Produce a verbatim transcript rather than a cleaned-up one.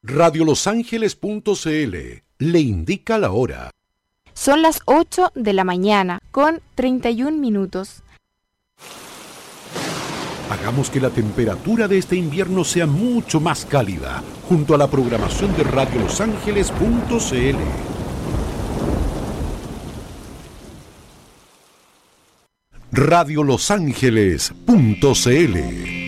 Radio Los Ángeles punto c l le indica la hora. Son las ocho de la mañana con treinta y un minutos. Hagamos que la temperatura de este invierno sea mucho más cálida, junto a la programación de Radio Los Ángeles punto c l. Radio Los Ángeles punto c l